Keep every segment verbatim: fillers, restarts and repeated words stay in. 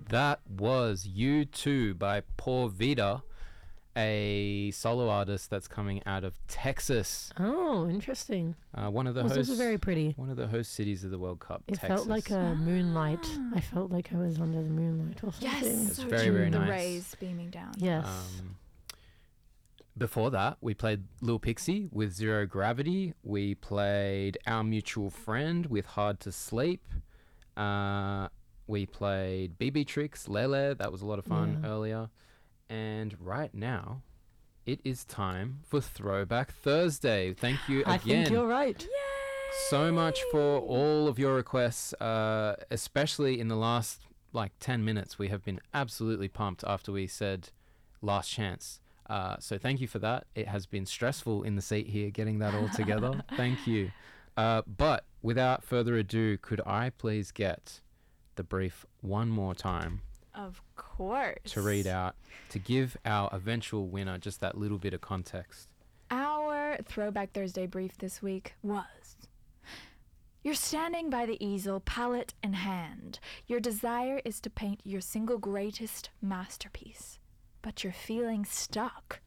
That was You Too by Por Vida, a solo artist that's coming out of Texas. Oh, interesting. Uh, one of the It was host, also very pretty. One of the host cities of the World Cup. It Texas. felt like a moonlight. I felt like I was under the moonlight or something. Yes, It's so very, true. very the nice. rays beaming down. Yes. Um, before that, we played Lil Pixie with Zero Gravity. We played Our Mutual Friend with Hard to Sleep. Uh, we played B B Tricks, Lele. That was a lot of fun Yeah. earlier. And right now, it is time for Throwback Thursday. Thank you again. I think you're right. So much for all of your requests, uh, especially in the last like ten minutes. We have been absolutely pumped after we said last chance. Uh, so thank you for that. It has been stressful in the seat here getting that all together. Thank you. Uh, but without further ado, could I please get the brief one more time Of course. to read out, to give our eventual winner just that little bit of context? Our Throwback Thursday brief this week was: you're standing by the easel, palette in hand. Your desire is to paint your single greatest masterpiece, but you're feeling stuck.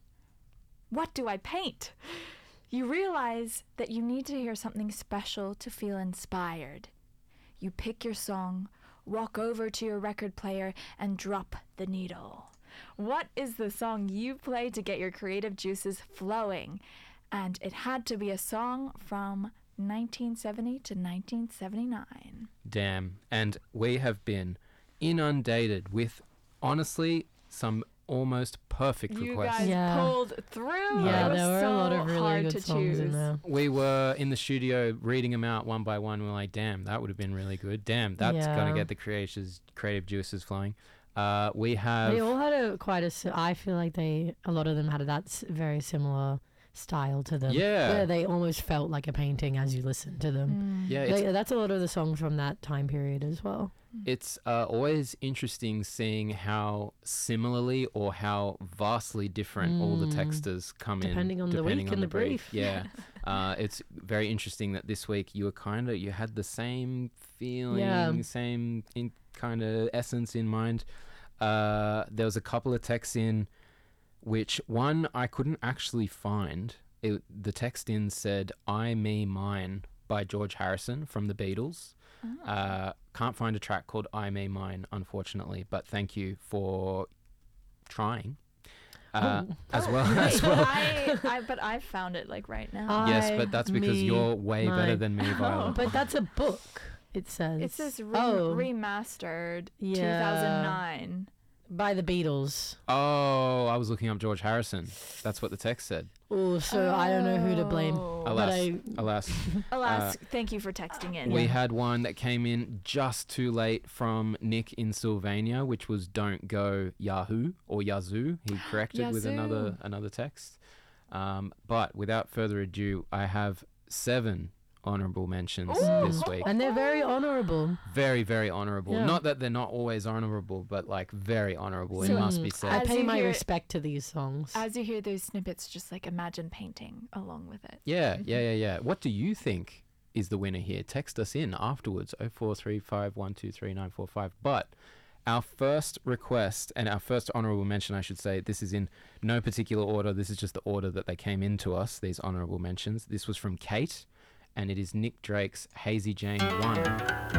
What do I paint? You realize that you need to hear something special to feel inspired. You pick your song, walk over to your record player, and drop the needle. What is the song you play to get your creative juices flowing? And it had to be a song from nineteen seventy to nineteen seventy-nine. Damn. And we have been inundated with, honestly, some almost perfect You requests. guys Yeah. pulled through. Yeah, It was there were so a lot of really hard good to songs choose. in there. We were in the studio reading them out one by one. We were like, damn, that would have been really good. Damn, that's Yeah. going to get the creators, creative juices flowing. Uh, we have... They all had a quite a. si- I feel like they a lot of them had that s- very similar style to them. Yeah. where they almost felt like a painting as you listened to them. Mm. yeah, it's, They, that's a lot of the songs from that time period as well. it's uh, always interesting seeing how similarly or how vastly different all the Mm. texters come Depending in. on the depending week on and the the brief. Yeah. uh, it's very interesting that this week you were kind of, you had the same feeling, Yeah. same in kind of essence in mind. Uh, there was a couple of texts in which one I couldn't actually find. It, the text in said I, Me, Mine by George Harrison from the Beatles. Uh, can't find a track called I, Me, Mine, unfortunately, but thank you for trying. Uh, Oh. as well Wait, as but well. I, I, but I found it like right now. Uh, Yes, I, but that's because Me, you're way better Mine. than me, Viola. But that's a book. It says. It says re- oh, remastered Yeah. two thousand nine. by the Beatles. Oh, I was looking up George Harrison. That's what the text said. Oh, so I don't know who to blame. Oh. Alas, But I, alas. Alas, thank you for texting in. We Yeah. had one that came in just too late from Nick in Sylvania, which was "Don't Go Yahoo" or Yazoo. He corrected with another Yazoo. another text. Um, but without further ado, I have seven honourable mentions Ooh. this week. and they're very honourable. Very, very honourable. Yeah. Not that they're not always honourable, but like very honourable. So- it must be Mm, said. I As pay you my hear- respect to these songs. As you hear those snippets, just like imagine painting along with it. Yeah, yeah, yeah, yeah. What do you think is the winner here? Text us in afterwards, oh four three five one two three nine four five. But our first request and our first honourable mention, I should say, this is in no particular order. This is just the order that they came into us, these honourable mentions. This was from Kate, and it is Nick Drake's Hazy Jane one.